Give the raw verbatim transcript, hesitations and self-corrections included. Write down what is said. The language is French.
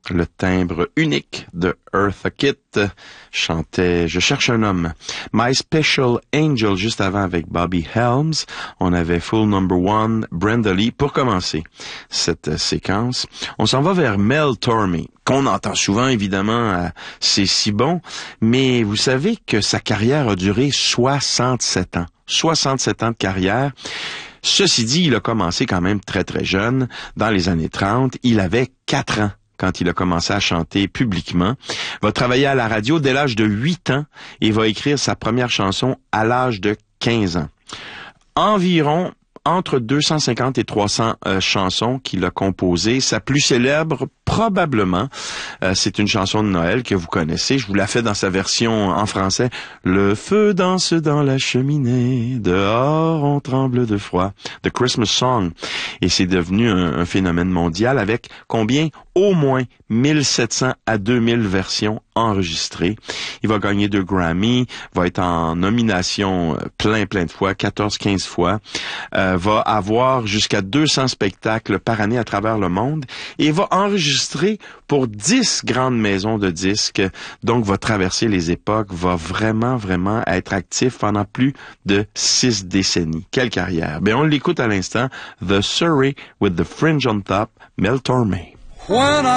Le timbre unique de Eartha Kitt chantait « Je cherche un homme ». My Special Angel, juste avant avec Bobby Helms. On avait Full Number One, Brenda Lee. Pour commencer cette séquence, on s'en va vers Mel Torme, qu'on entend souvent, évidemment, à C'est si bon, mais vous savez que sa carrière a duré soixante-sept ans. soixante-sept ans de carrière. Ceci dit, il a commencé quand même très très jeune. Dans les années trente, il avait quatre ans quand il a commencé à chanter publiquement. Va travailler à la radio dès l'âge de huit ans et va écrire sa première chanson à l'âge de quinze ans. Environ entre deux cent cinquante et trois cents euh, chansons qu'il a composées. Sa plus célèbre, probablement, euh, c'est une chanson de Noël que vous connaissez. Je vous la fais dans sa version en français. Le feu danse dans la cheminée, dehors on tremble de froid. The Christmas Song. Et c'est devenu un, un phénomène mondial avec combien? Au moins mille sept cents à deux mille versions enregistrées. Il va gagner deux Grammy, va être en nomination plein plein de fois, quatorze quinze fois, euh, va avoir jusqu'à deux cents spectacles par année à travers le monde et va enregistrer pour dix grandes maisons de disques, donc va traverser les époques, va vraiment vraiment être actif pendant plus de six décennies. Quelle carrière! Ben on l'écoute à l'instant, The Surrey with the Fringe on Top, Mel Torme. When I